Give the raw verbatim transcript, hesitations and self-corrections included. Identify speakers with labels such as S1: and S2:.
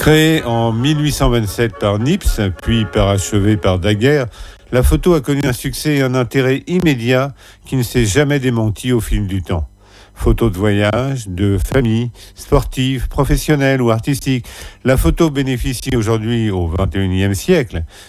S1: Créée en mille huit cent vingt-sept par Nips, puis parachevée par Daguerre, la photo a connu un succès et un intérêt immédiat qui ne s'est jamais démenti au fil du temps. Photos de voyage, de famille, sportives, professionnelles ou artistiques. La photo bénéficie aujourd'hui au vingt et unième siècle